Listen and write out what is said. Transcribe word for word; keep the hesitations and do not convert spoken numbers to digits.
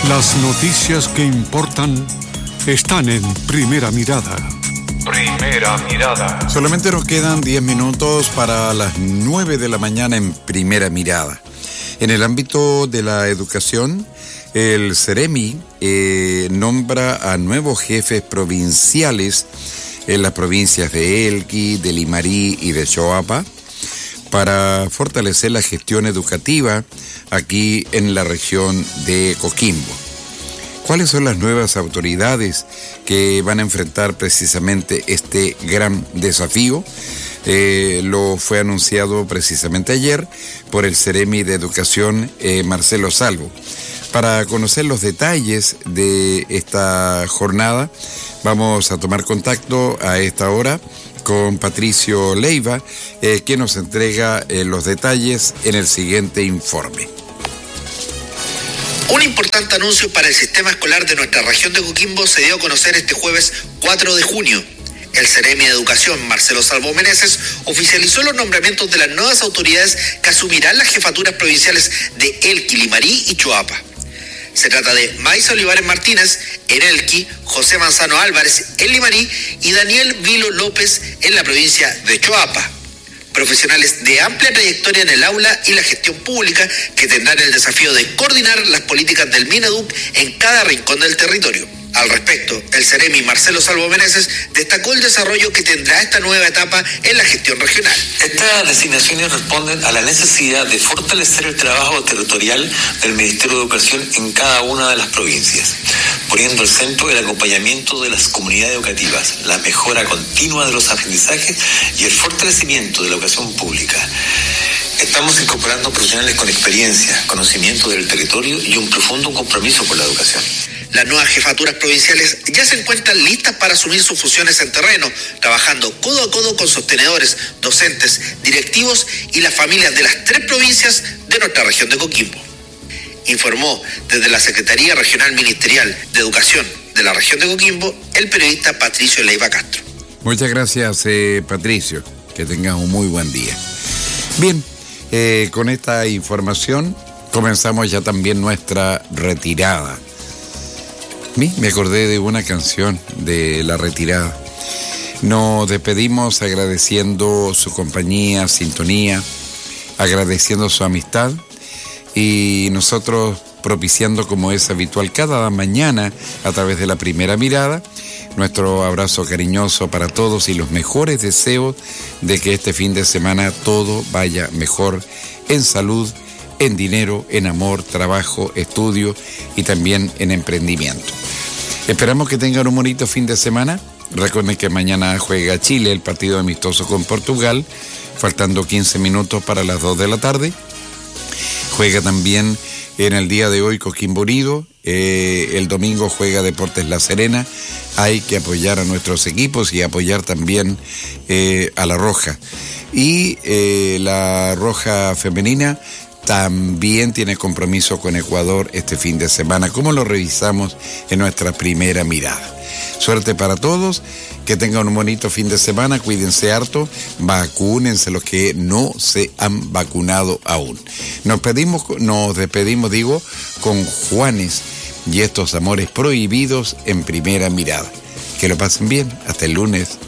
Las noticias que importan están en Primera Mirada. Primera Mirada. Solamente nos quedan diez minutos para las nueve de la mañana en Primera Mirada. En el ámbito de la educación, el Ceremi eh, nombra a nuevos jefes provinciales en las provincias de Elqui, de Limarí y de Choapa para fortalecer la gestión educativa aquí en la región de Coquimbo. ¿Cuáles son las nuevas autoridades que van a enfrentar precisamente este gran desafío? Eh, lo fue anunciado precisamente ayer por el Ceremi de Educación, eh, Marcelo Salvo. Para conocer los detalles de esta jornada, vamos a tomar contacto a esta hora con Patricio Leiva, eh, quien nos entrega eh, los detalles en el siguiente informe. Un importante anuncio para el sistema escolar de nuestra región de Coquimbo se dio a conocer este jueves cuatro de junio. El Ceremi de Educación, Marcelo Salvo Meneses, oficializó los nombramientos de las nuevas autoridades que asumirán las jefaturas provinciales de Elqui, Limarí y Choapa. Se trata de Maisa Olivares Martínez en Elqui, José Manzano Álvarez en Limarí y Daniel Vilo López en la provincia de Choapa. Profesionales de amplia trayectoria en el aula y la gestión pública que tendrán el desafío de coordinar las políticas del MINEDUC en cada rincón del territorio. Al respecto, el Ceremi Marcelo Salvo Meneses destacó el desarrollo que tendrá esta nueva etapa en la gestión regional. Estas designaciones responden a la necesidad de fortalecer el trabajo territorial del Ministerio de Educación en cada una de las provincias, poniendo al centro el acompañamiento de las comunidades educativas, la mejora continua de los aprendizajes y el fortalecimiento de la educación pública. Estamos incorporando profesionales con experiencia, conocimiento del territorio y un profundo compromiso con la educación. Las nuevas jefaturas provinciales ya se encuentran listas para asumir sus funciones en terreno, trabajando codo a codo con sostenedores, docentes, directivos y las familias de las tres provincias de nuestra región de Coquimbo. Informó desde la Secretaría Regional Ministerial de Educación de la región de Coquimbo el periodista Patricio Leiva Castro. Muchas gracias, eh, Patricio. Que tengas un muy buen día. Bien, eh, con esta información comenzamos ya también nuestra retirada. Me acordé de una canción de La Retirada. Nos despedimos agradeciendo su compañía, sintonía, agradeciendo su amistad y nosotros propiciando, como es habitual cada mañana a través de la Primera Mirada, nuestro abrazo cariñoso para todos y los mejores deseos de que este fin de semana todo vaya mejor en salud, en dinero, en amor, trabajo, estudio y también en emprendimiento. Esperamos que tengan un bonito fin de semana. Recuerden que mañana juega Chile el partido amistoso con Portugal, faltando quince minutos para las dos de la tarde. Juega también en el día de hoy Coquimbo Unido. Eh, el domingo juega Deportes La Serena. Hay que apoyar a nuestros equipos y apoyar también eh, a la Roja. Y eh, la Roja femenina también tiene compromiso con Ecuador este fin de semana, como lo revisamos en nuestra Primera Mirada. Suerte para todos, que tengan un bonito fin de semana, cuídense harto, vacúnense los que no se han vacunado aún. Nos pedimos, nos despedimos, digo, con Juanes y estos amores prohibidos en Primera Mirada. Que lo pasen bien, hasta el lunes.